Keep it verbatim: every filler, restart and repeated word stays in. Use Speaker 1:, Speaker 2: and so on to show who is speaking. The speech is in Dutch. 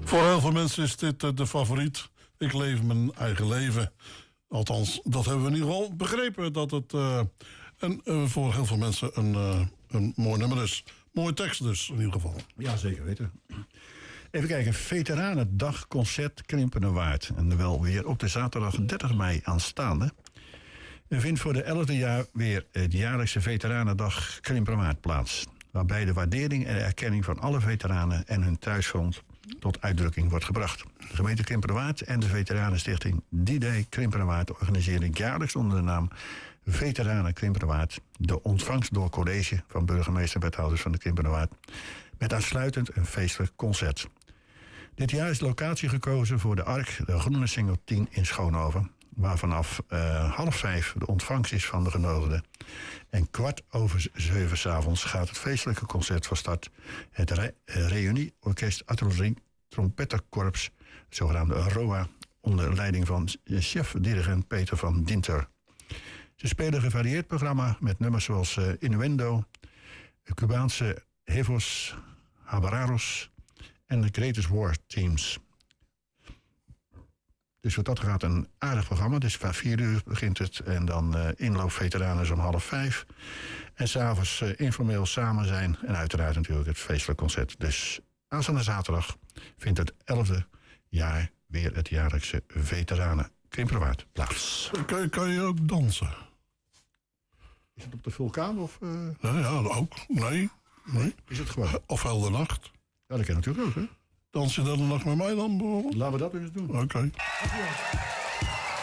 Speaker 1: Voor heel veel mensen is dit uh, de favoriet. Ik leef mijn eigen leven. Althans, dat hebben we in ieder geval begrepen. Dat het uh, een, uh, voor heel veel mensen een, uh, een mooi nummer is. Mooie tekst dus, in ieder geval.
Speaker 2: Ja, zeker weten. Even kijken. Veteranendagconcert Krimpenerwaard. En wel weer op de zaterdag dertig mei aanstaande. Er vindt voor de elfde jaar weer de jaarlijkse Veteranendag Krimpenerwaard plaats. Waarbij de waardering en erkenning van alle veteranen en hun thuisfront tot uitdrukking wordt gebracht. De gemeente Krimpenerwaard en de Veteranenstichting D-Day Krimpenerwaard organiseren jaarlijks onder de naam Veteranen Krimpenerwaard de ontvangst door college van burgemeester en wethouders van de Krimpenerwaard met aansluitend een feestelijk concert. Dit jaar is de locatie gekozen voor de Ark, de Groene Singel tien in Schoonhoven, waar vanaf uh, half vijf de ontvangst is van de genodigden. En kwart over zeven 's avonds gaat het feestelijke concert van start. Het Re- Reunieorkest Artillerie Trompetterkorps, het zogenaamde R O A, onder leiding van chef-dirigent Peter van Dinter. Ze spelen een gevarieerd programma met nummers zoals uh, Innuendo, Cubaanse Hevos, Habararos en de Greatest War Teams. Dus wat dat gaat een aardig programma. Dus van vier uur begint het. En dan uh, inloop veteranen is om half vijf. En s'avonds uh, informeel samen zijn. En uiteraard natuurlijk het feestelijk concert. Dus aanstaande zaterdag vindt het elfde jaar weer het jaarlijkse Veteranen Krimpenerwaard plaats.
Speaker 1: Kan, kan je ook dansen?
Speaker 2: Is het op de vulkaan of... Uh...
Speaker 1: Ja, ja, ook. Nee. nee.
Speaker 2: Is het gewoon?
Speaker 1: Of heel de nacht.
Speaker 2: Ja, dat kan natuurlijk ook, hè?
Speaker 1: Dans je dan de nacht met mij dan bijvoorbeeld?
Speaker 2: Laten we dat eens doen.
Speaker 1: Oké. Okay.